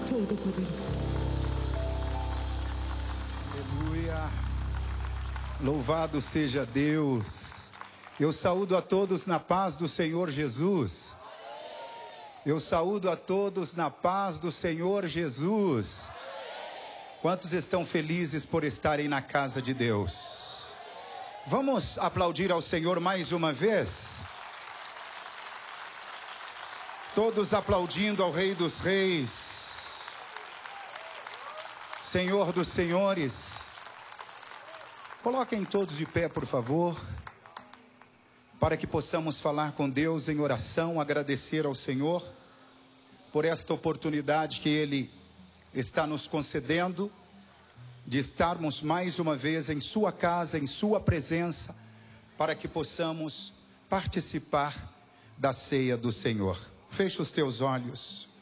Todo-Poderoso. Aleluia. Louvado seja Deus. Eu saúdo a todos na paz do Senhor Jesus. Eu saúdo a todos na paz do Senhor Jesus. Quantos estão felizes por estarem na casa de Deus? Vamos aplaudir ao Senhor mais uma vez? Todos aplaudindo ao Rei dos Reis, Senhor dos Senhores. Coloquem todos de pé, por favor, para que possamos falar com Deus em oração, agradecer ao Senhor por esta oportunidade que Ele está nos concedendo, de estarmos mais uma vez em sua casa, em sua presença, para que possamos participar da ceia do Senhor. Feche os teus olhos.